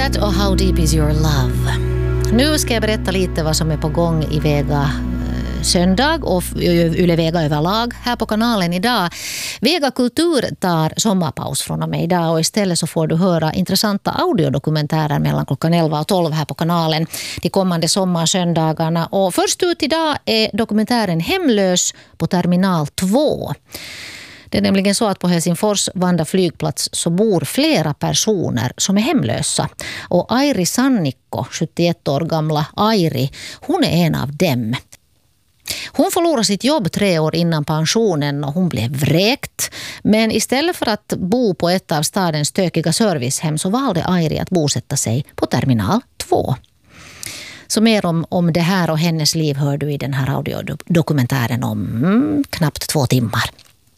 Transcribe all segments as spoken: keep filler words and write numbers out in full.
Cat och How Deep Is Your Love. Nu ska jag berätta lite vad som är på gång i Vega eh, söndag och Yle Vega överlag här på kanalen idag. Vega Kultur tar sommarpaus från och med idag och istället så får du höra intressanta audiodokumentärer mellan klockan elva och tolv här på kanalen de kommande sommarsöndagarna. Och först ut idag är dokumentären Hemlös på Terminal två. Det är nämligen så att på Helsingfors Vanda flygplats så bor flera personer som är hemlösa. Och Airi Sannikko, sjuttioett år gamla Airi, hon är en av dem. Hon förlorade sitt jobb tre år innan pensionen och hon blev vräkt. Men istället för att bo på ett av stadens stökiga servicehem så valde Airi att bosätta sig på Terminal två. Så mer om, om det här och hennes liv hör du i den här audiodokumentären om mm, knappt två timmar.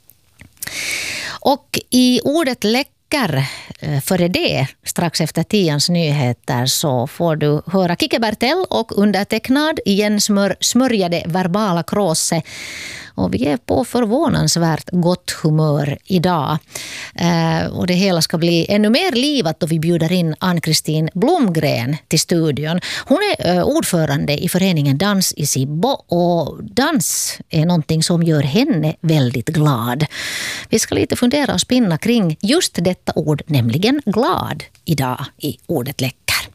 Och i ordet läcker före det, strax efter tians nyheter, så får du höra Kike Bertell och undertecknad igen smör, smörjade verbala kråse. Och vi är på förvånansvärt gott humör idag. Eh, och det hela ska bli ännu mer livat då vi bjuder in Ann-Kristin Blomgren till studion. Hon är eh, ordförande i föreningen Dans i Sibbo och dans är någonting som gör henne väldigt glad. Vi ska lite fundera och spinna kring just detta ord, nämligen glad, idag i ordet läcker.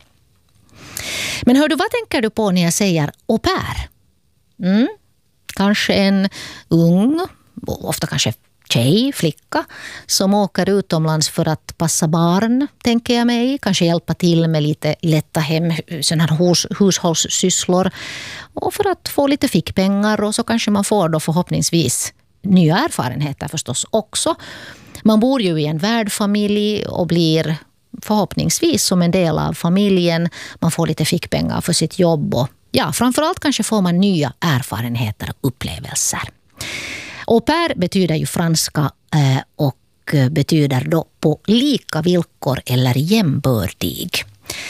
Men hör du, vad tänker du på när jag säger au pair? Mm? Kanske en ung, ofta kanske tjej, flicka, som åker utomlands för att passa barn, tänker jag mig. Kanske hjälpa till med lite lätta hem, sådana här hus, hushållssysslor. Och för att få lite fickpengar, och så kanske man får då förhoppningsvis nya erfarenheter förstås också. Man bor ju i en värdfamilj och blir förhoppningsvis som en del av familjen. Man får lite fickpengar för sitt jobb och ja, framförallt kanske får man nya erfarenheter och upplevelser. Au pair betyder ju franska eh, och betyder då på lika villkor eller jämbördig.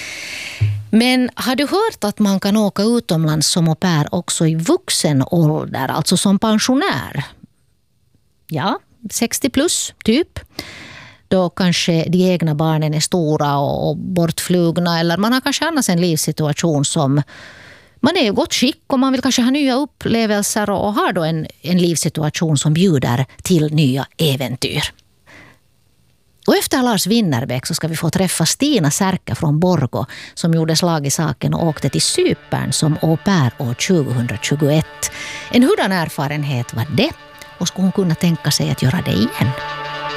Men har du hört att man kan åka utomlands som au pair också i vuxen ålder, alltså som pensionär? Ja, sextio plus typ. Då kanske de egna barnen är stora och bortflugna, eller man har kanske annars en livssituation som man är i gott skick och man vill kanske ha nya upplevelser och har då en, en livssituation som bjuder till nya äventyr. Och efter Lars Winnerbäck så ska vi få träffa Stina Särka från Borgå som gjorde slag i saken och åkte till Cypern som au pair år tjugohundratjugoett. En hurdan erfarenhet var det? Och skulle hon kunna tänka sig att göra det igen?